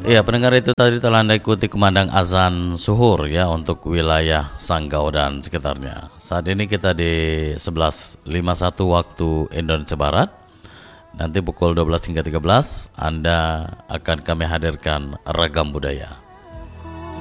Iya, pendengar itu tadi telah Anda ikuti kumandang azan zuhur ya untuk wilayah Sanggau dan sekitarnya. Saat ini kita di 11.51 waktu Indonesia Barat. Nanti pukul 12 hingga 13 Anda akan kami hadirkan ragam budaya.